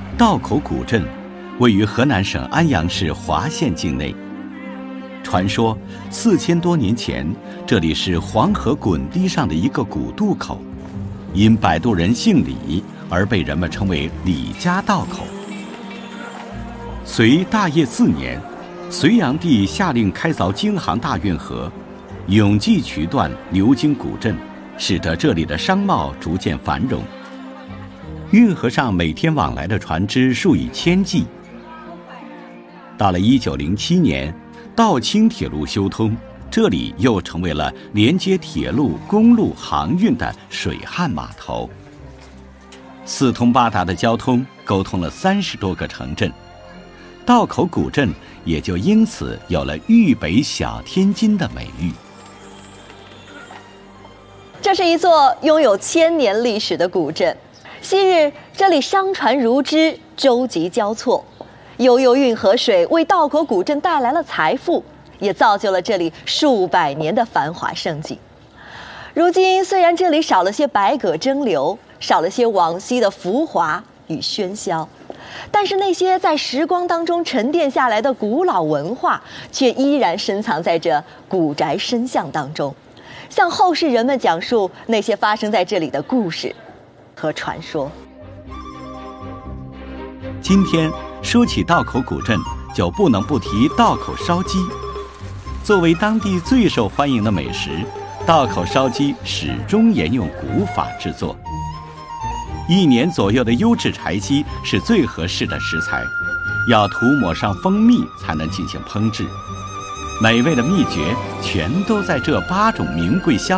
道口古镇位于河南省安阳市滑县境内。传说4000多年前，这里是黄河滚堤上的一个古渡口，因摆渡人姓李而被人们称为李家道口。隋大业4年，隋炀帝下令开凿京杭大运河，永济渠段流经古镇，使得这里的商贸逐渐繁荣。运河上每天往来的船只数以千计。到了1907年，道清铁路修通，这里又成为了连接铁路、公路航运的水旱码头。四通八达的交通沟通了30多个城镇，道口古镇也就因此有了豫北小天津的美誉。 这是一座拥有1000年历史的古镇，昔日这里商船如织，舟楫交错，悠悠运河水为道口古镇带来了财富，也造就了这里数百年的繁华盛景。如今虽然这里少了些百舸争流，少了些往昔的浮华与喧嚣，但是那些在时光当中沉淀下来的古老文化，却依然深藏在这古宅深巷当中，向后世人们讲述那些发生在这里的故事和传说。 今天说起道口古镇，就不能不提道口烧鸡。作为当地最受欢迎的美食，道口烧鸡始终沿用古法制作。1年左右的优质柴鸡是最合适的食材，要涂抹上蜂蜜才能进行烹制。美味的秘诀全都在这8种名贵香